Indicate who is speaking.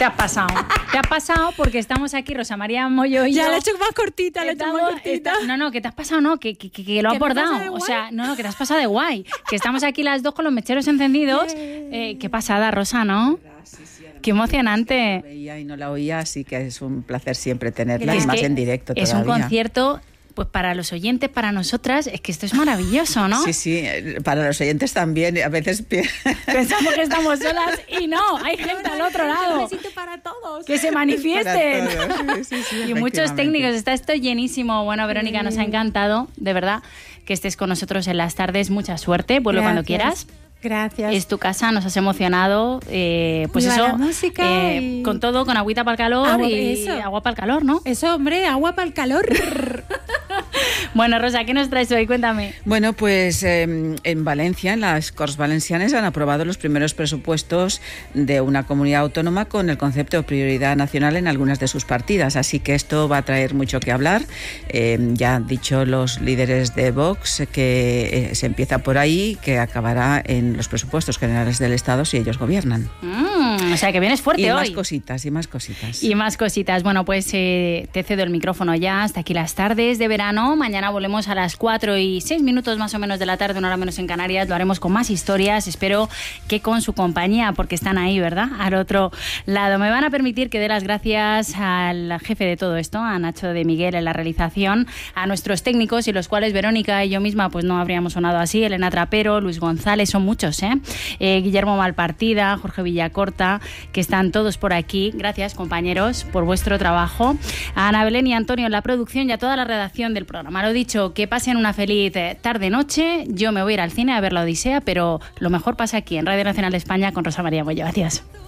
Speaker 1: Te has pasado porque estamos aquí, Rosa María Moyo y yo.
Speaker 2: Ya la he hecho más cortita,
Speaker 1: No, que te has pasado, no, que lo ha abordado. O sea, no, que te has pasado de guay. Que estamos aquí las dos con los mecheros encendidos. Qué pasada, Rosa, ¿no?
Speaker 3: Sí,
Speaker 1: qué emocionante.
Speaker 3: La veía y no la oía, así que es un placer siempre tenerla, y más en directo todavía.
Speaker 1: Es un concierto... Pues para los oyentes, para nosotras, es que esto es maravilloso, ¿no?
Speaker 3: Sí, para los oyentes también. A veces
Speaker 1: pensamos que estamos solas y no, hay gente al otro lado.
Speaker 2: Un besito para todos.
Speaker 1: Que se manifiesten.
Speaker 3: Sí,
Speaker 1: y muchos técnicos, está esto llenísimo. Bueno, Verónica, nos ha encantado, de verdad, que estés con nosotros en las tardes. Mucha suerte, vuelve cuando quieras.
Speaker 2: Gracias.
Speaker 1: Es tu casa, nos has emocionado. Pues
Speaker 2: viva
Speaker 1: eso,
Speaker 2: la música
Speaker 1: con todo, con agüita para el calor agua para el calor, ¿no?
Speaker 2: Eso, hombre, agua para el calor.
Speaker 1: Bueno, Rosa, ¿qué nos traes hoy? Cuéntame.
Speaker 3: Bueno, pues en Valencia, en las Corts Valencianes, han aprobado los primeros presupuestos de una comunidad autónoma con el concepto de prioridad nacional en algunas de sus partidas. Así que esto va a traer mucho que hablar. Ya han dicho los líderes de Vox que se empieza por ahí, que acabará en los presupuestos generales del Estado si ellos gobiernan.
Speaker 1: O sea, que vienes fuerte
Speaker 3: hoy.
Speaker 1: Y
Speaker 3: más cositas.
Speaker 1: Y más cositas. Bueno, pues te cedo el micrófono ya. Hasta aquí las tardes de verano. Mañana volvemos a las 4:06 más o menos de la tarde, una hora menos en Canarias. Lo haremos con más historias. Espero que con su compañía, porque están ahí, ¿verdad? Al otro lado. Me van a permitir que dé las gracias al jefe de todo esto, a Nacho de Miguel en la realización, a nuestros técnicos, y los cuales Verónica y yo misma pues no habríamos sonado así. Elena Trapero, Luis González, son muchos, Guillermo Malpartida, Jorge Villacorta, que están todos por aquí. Gracias, compañeros, por vuestro trabajo. A Ana Belén y Antonio en la producción y a toda la redacción del programa. Lo dicho, que pasen una feliz tarde-noche. Yo me voy a ir al cine a ver La Odisea, pero lo mejor pasa aquí en Radio Nacional de España con Rosa María Moyo. Gracias.